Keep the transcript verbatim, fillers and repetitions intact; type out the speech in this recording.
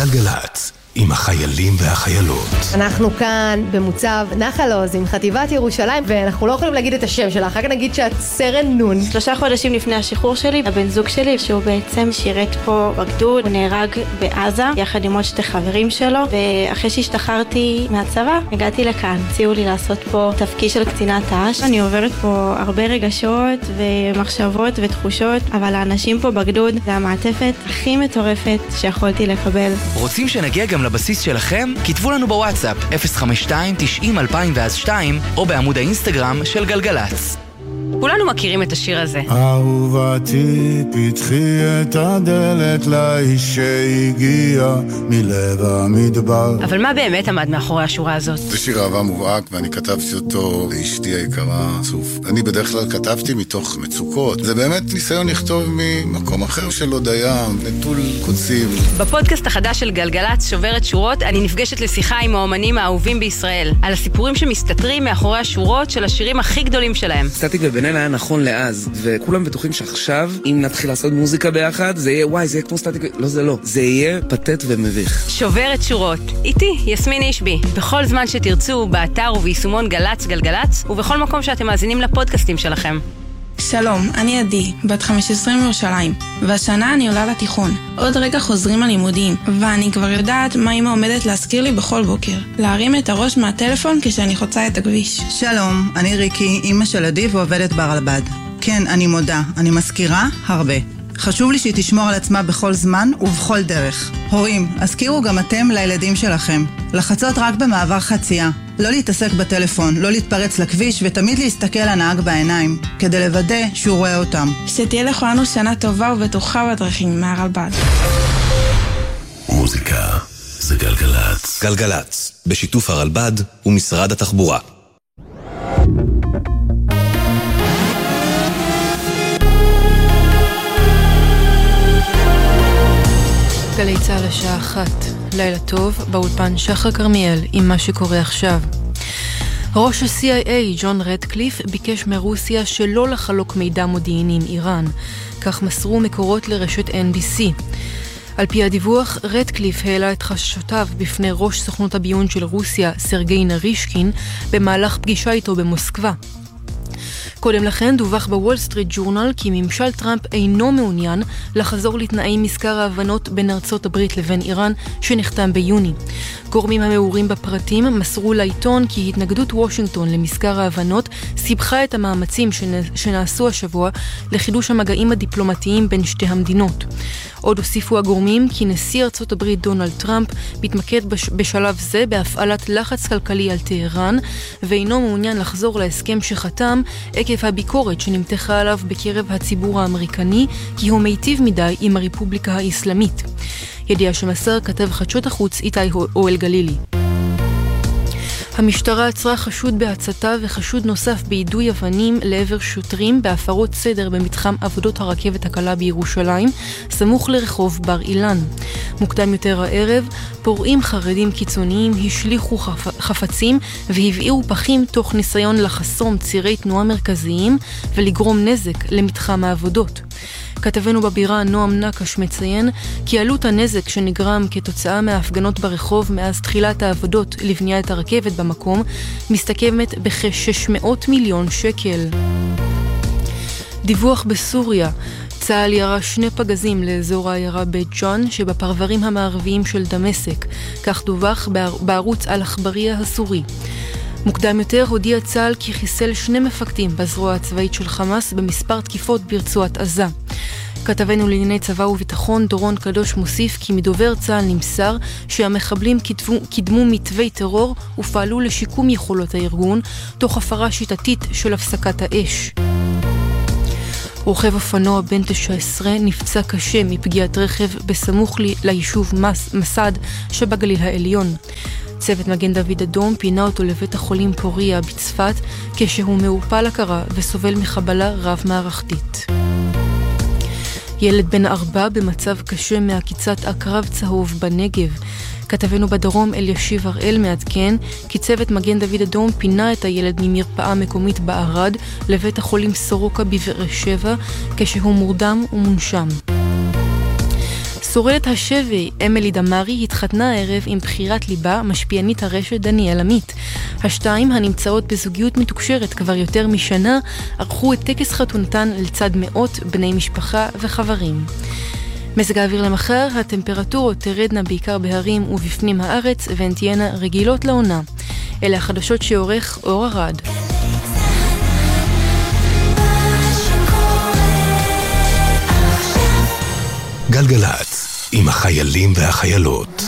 גלגלת, עם החיילים והחיילות. אנחנו כאן במוצב נחל עוז עם חטיבת ירושלים, ואנחנו לא יכולים להגיד את השם שלה, אחר כך נגיד שאת סרן נון. שלושה חודשים לפני השחרור שלי, הבן זוג שלי, שהוא בעצם שירת פה בגדוד, הוא נהרג בעזה, יחד עם עוד שתי חברים שלו, ואחרי שהשתחררתי מהצבא, הגעתי לכאן. הציעו לי לעשות פה תפקיד של קצינת ת"ש. אני עוברת פה הרבה רגשות ומחשבות ותחושות, אבל האנשים פה בגדוד זה המעטפת הכי מטורפת שיכולתי לקבל. רוצים שנגיע גם לבסיס שלכם? כתבו לנו בוואטסאפ אפס חמש שתיים תשעים אלפיים ואז שתיים או בעמוד האינסטגרם של גלגלץ. כולנו מכירים את השיר הזה. אהובתי, פתחי את הדלת לאיש שהגיע מלב המדבר. אבל מה באמת עמד מאחורי השורה הזאת? זה שיר אהבה מובהק, ואני כתבתי אותו לאשתי היקרה צוף. אני בדרך כלל כתבתי מתוך מצוקות. זה באמת ניסיון לכתוב ממקום אחר של הודיה, נטול קוצים. בפודקאסט החדש של גלגלץ, שוברת שורות, אני נפגשת לשיחה עם האומנים האהובים בישראל, על הסיפורים שמסתתרים מאחורי השורות של השירים הכי גדולים שלהם. סטטיק ובן-אל היה נכון לאז, וכולם בטוחים שעכשיו, אם נתחיל לעשות מוזיקה ביחד, זה יהיה, וואי, זה יהיה כמו סטטיק, לא זה לא, זה יהיה פתט ומביך. שוברת שורות, איתי, יסמין אישבי, בכל זמן שתרצו, באתר וביישומון גלץ גלגלץ, ובכל מקום שאתם מאזינים לפודקאסטים שלכם. שלום, אני עדי, בת חמש עשרה מירושלים, והשנה אני עולה לתיכון. עוד רגע חוזרים הלימודים, ואני כבר יודעת מה אמא עומדת להזכיר לי בכל בוקר. להרים את הראש מהטלפון כשאני חוצה את הכביש. שלום, אני ריקי, אמא של עדי ועובדת ברלב"ד. כן, אני מודה, אני מזכירה הרבה. חשוב לי שהיא תשמור על עצמה בכל זמן ובכל דרך. הורים, הזכירו גם אתם לילדים שלכם. לחצות רק במעבר חצייה. לא להתעסק בטלפון, לא להתפרץ לכביש ותמיד להסתכל לנהג בעיניים, כדי לוודא שהוא רואה אותם. שתהיה לכולנו שנה טובה ובטוחה בדרכים מהרלב"ד. מוזיקה זה גלגלץ. גלגלץ, בשיתוף הרלב"ד ומשרד התחבורה. גלי צהל השעה אחת, לילה טוב, באולפן שחר כרמיאל עם מה שקורה עכשיו. ראש ה-סי איי איי, ג'ון רדקליף, ביקש מרוסיה שלא לחלוק מידע מודיעיני עם איראן, כך מסרו מקורות לרשת אן בי סי. על פי הדיווח, רדקליף העלה את חששותיו בפני ראש סוכנות הביון של רוסיה, סרגי נרישקין, במהלך פגישה איתו במוסקבה. קודם לכן דווח בוול סטריט ג'ורנל כי ממשל טראמפ אינו מעוניין לחזור לתנאי מזכר ההבנות בין ארצות הברית לבין איראן שנחתם ביוני. גורמים המעורים בפרטים מסרו לעיתון כי התנגדות וושינגטון למזכר ההבנות סיבכה את המאמצים שנעשו השבוע לחידוש המגעים הדיפלומטיים בין שתי המדינות. עוד הוסיפו הגורמים כי נשיא ארצות הברית דונלד טראמפ מתמקד בשלב זה בהפעלת לחץ כלכלי על טהרן ואינו מעוניין לחזור להסכם שחתם עקב הביקורת שנמתחה עליו בקרב הציבור האמריקני כי הוא מיטיב מדי עם הרפובליקה האסלאמית. ידיעה שמסר כתב חדשות החוץ איתי אוהל גלילי. המשטרה עצרה חשוד בהצתה וחשוד נוסף ביידוי אבנים לעבר שוטרים בהפרות סדר במתחם עבודות הרכבת הקלה בירושלים, סמוך לרחוב בר אילן. מוקדם יותר הערב, פורעים חרדים קיצוניים השליחו חפ... חפצים והבעירו פחים תוך ניסיון לחסום צירי תנועה מרכזיים ולגרום נזק למתחם העבודות. כתבנו בבירה נועם נקש מציין כי עלות הנזק שנגרם כתוצאה מההפגנות ברחוב מאז תחילת העבודות לבניית הרכבת במקום מסתכמת בכ-שש מאות מיליון שקל. דיווח בסוריה, צה"ל ירה שני פגזים לאזור העיירה בית ג'אן שבפרברים המערביים של דמשק, כך דווח בערוץ אל-אחבריה הסורי. מוקדם יותר הודיע צה"ל כי חיסל שני מפקדים בזרוע הצבאית של חמאס במספר תקיפות ברצועת עזה. כתבנו לענייני צבא וביטחון דורון קדוש מוסיף כי מדובר צה"ל נמסר שהמחבלים קידמו, קידמו מתווי טרור ופעלו לשיקום יכולות הארגון תוך הפרה שיטתית של הפסקת האש. רוכב אופנוע בן תשע עשרה נפצע קשה מפגיעת רכב בסמוך ליישוב מס, מסד שבגליל העליון. צוות מגן דוד אדום פינה אותו לבית החולים פוריה בצפת כשהוא מעורפל הכרה וסובל מחבלה רב מערכתית. ילד בן ארבע במצב קשה מהקיצת עקרב צהוב בנגב. כתבנו בדרום אלישיב הראל מעדכן כי צוות מגן דוד אדום פינה את הילד ממרפאה מקומית בערד לבית החולים סורוקה בבאר שבע כשהוא מורדם ומונשם. שורדת השבי אמילי דמרי התחתנה הערב עם בחירת ליבה משפיענית הרשת דניאל עמית. השתיים הנמצאות בזוגיות מתוקשרת כבר יותר משנה ערכו את טקס חתונתן לצד מאות בני משפחה וחברים. מזג האוויר למחר, הטמפרטורות תרדנה בעיקר בהרים ובפנים הארץ והן תהיינה רגילות לעונה. אלה החדשות שעורך אור ארד. גלגלץ, עם החיילים והחיילות.